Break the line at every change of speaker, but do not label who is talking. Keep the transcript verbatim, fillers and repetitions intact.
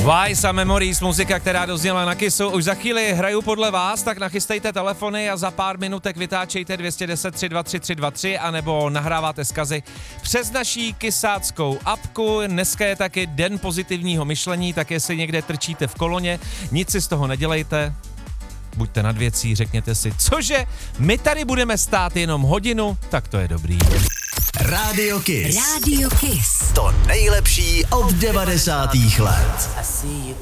Vice a Memories, muzika, která dozněla na Kissu. Už za chvíli hraju podle vás, tak nachystejte telefony a za pár minutek vytáčejte dva jedna nula tři dva tři tři dva tři anebo nahráváte zkazy přes naší kysáckou apku. Dneska je taky den pozitivního myšlení, tak jestli někde trčíte v koloně, nic si z toho nedělejte. Buďte nad věcí, řekněte si, cože, my tady budeme stát jenom hodinu, tak to je dobrý.
Rádio Kiss.
Rádio Kiss.
To nejlepší od devadesátých let.